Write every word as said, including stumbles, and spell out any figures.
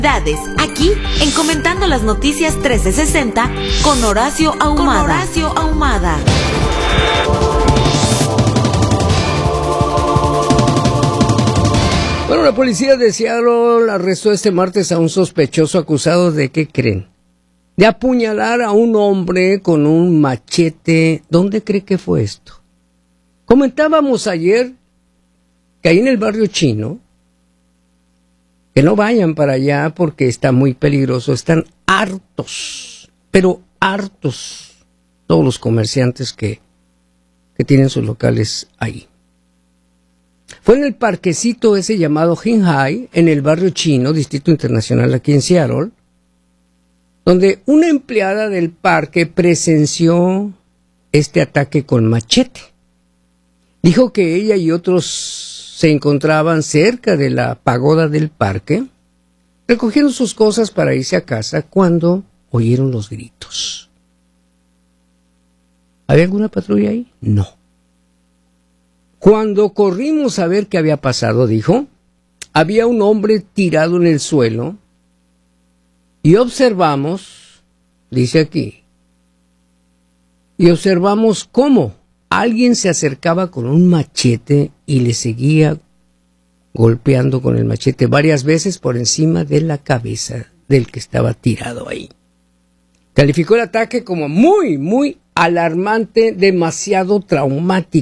Aquí, en Comentando las Noticias trece sesenta, con Horacio Ahumada. Con Horacio Ahumada. Bueno, la policía de Seattle arrestó este martes a un sospechoso acusado de, ¿qué creen?, de apuñalar a un hombre con un machete. ¿Dónde cree que fue esto? Comentábamos ayer que ahí en el barrio chino, que no vayan para allá porque está muy peligroso, están hartos, pero hartos, todos los comerciantes que, que tienen sus locales ahí. Fue en el parquecito ese llamado Qinghai, en el barrio chino, Distrito Internacional aquí en Seattle, donde una empleada del parque presenció este ataque con machete. Dijo que ella y otros se encontraban cerca de la pagoda del parque, recogieron sus cosas para irse a casa cuando oyeron los gritos. ¿Había alguna patrulla ahí? No. Cuando corrimos a ver qué había pasado, dijo, había un hombre tirado en el suelo y observamos, dice aquí, y observamos cómo alguien se acercaba con un machete y le seguía golpeando con el machete varias veces por encima de la cabeza del que estaba tirado ahí. Calificó el ataque como muy, muy alarmante, demasiado traumático.